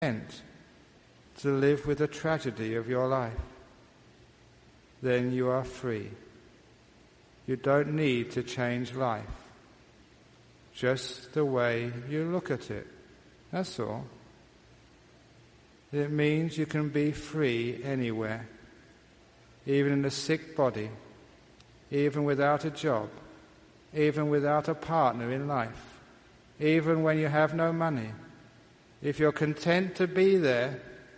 content to live with the tragedy of your life, then you are free. You don't need to change life, just the way you look at it. That's all. It means you can be free anywhere, even in a sick body, even without a job, even without a partner in life, even when you have no money. If you're content to be there,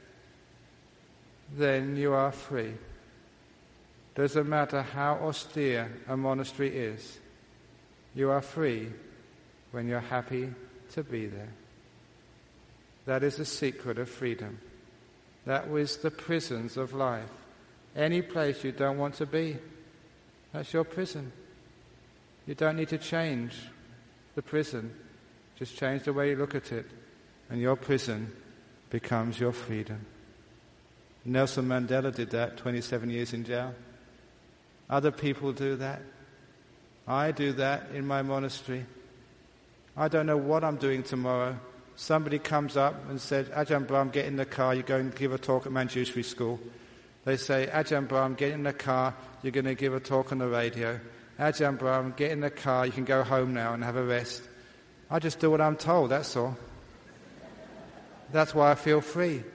then you are free. Doesn't matter how austere a monastery is, you are free when you're happy to be there. That is the secret of freedom. That was the prisons of life. Any place you don't want to be, that's your prison. You don't need to change the prison. Just change the way you look at it, and your prison becomes your freedom. Nelson Mandela did that, 27 years in jail. Other people do that. I do that in my monastery. I don't know what I'm doing tomorrow. Somebody comes up and says, Ajahn Brahm, get in the car, you're going to give a talk at Manjushri School. They say, Ajahn Brahm, get in the car, you're going to give a talk on the radio. Ajahn Brahm, get in the car, you can go home now and have a rest. I just do what I'm told, that's all. That's why I feel free.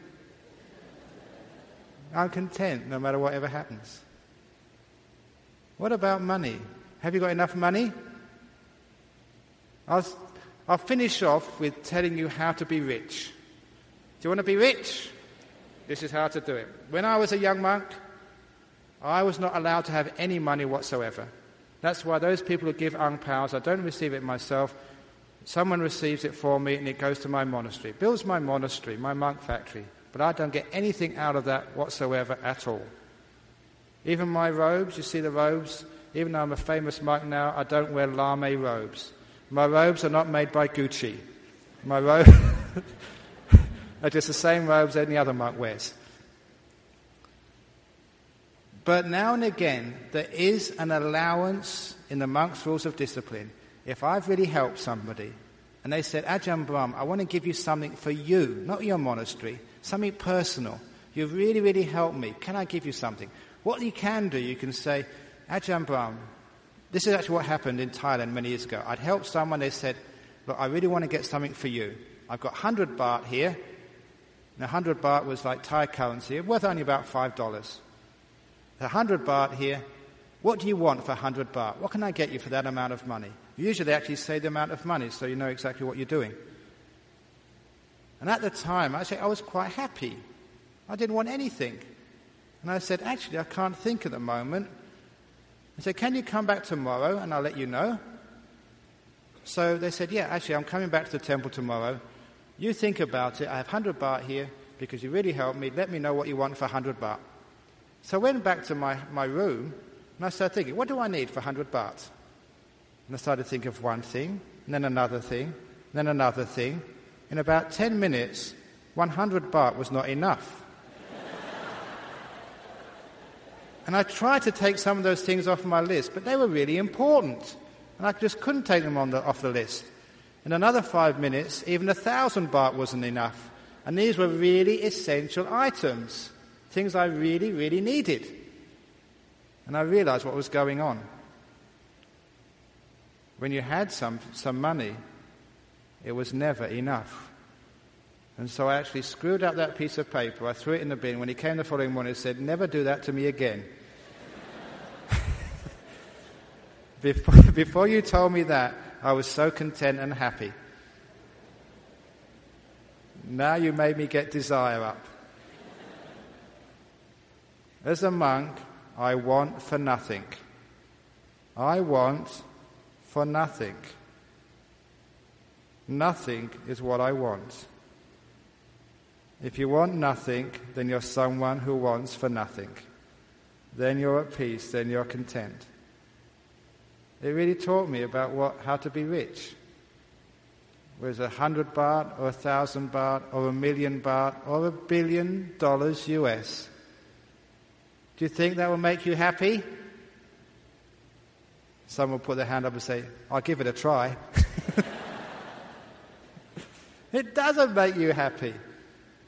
I'm content no matter whatever happens. What about money? Have you got enough money? I'll finish off with telling you how to be rich. Do you want to be rich? This is how to do it. When I was a young monk, I was not allowed to have any money whatsoever. That's why those people who give ang paos, I don't receive it myself. Someone receives it for me and it goes to my monastery. It builds my monastery, my monk factory. But I don't get anything out of that whatsoever at all. Even my robes, you see the robes? Even though I'm a famous monk now, I don't wear lame robes. My robes are not made by Gucci. My robes are just the same robes any other monk wears. But now and again, there is an allowance in the monk's rules of discipline. If I've really helped somebody, and they said, Ajahn Brahm, I want to give you something for you, not your monastery, something personal. You've really, really helped me. Can I give you something? What you can do, you can say, Ajahn Brahm, this is actually what happened in Thailand many years ago. I'd helped someone, they said, look, I really want to get something for you. I've got 100 baht here. And 100 baht was like Thai currency, worth only about $5. 100 baht here. What do you want for 100 baht? What can I get you for that amount of money? Usually they actually say the amount of money so you know exactly what you're doing. And at the time, actually, I was quite happy. I didn't want anything. And I said, actually, I can't think at the moment. I said, can you come back tomorrow and I'll let you know? So they said, yeah, actually, I'm coming back to the temple tomorrow. You think about it. I have 100 baht here because you really helped me. Let me know what you want for 100 baht. So I went back to my room and I started thinking, what do I need for 100 baht? And I started to think of one thing, and then another thing, and then another thing. In about 10 minutes, 100 baht was not enough. And I tried to take some of those things off my list, but they were really important. And I just couldn't take them off the list. In another 5 minutes, even 1,000 baht wasn't enough. And these were really essential items, things I really, really needed. And I realized what was going on. When you had some money, it was never enough. And so I actually screwed up that piece of paper, I threw it in the bin. When he came the following morning, he said, never do that to me again. Before you told me that, I was so content and happy. Now you made me get desire up. As a monk, I want for nothing. I want for nothing. Nothing is what I want. If you want nothing, then you're someone who wants for nothing. Then you're at peace, then you're content. It really taught me about how to be rich. Was 100 baht or 1,000 baht or 1,000,000 baht or $1 billion US? Do you think that will make you happy? Someone will put their hand up and say, I'll give it a try. It doesn't make you happy.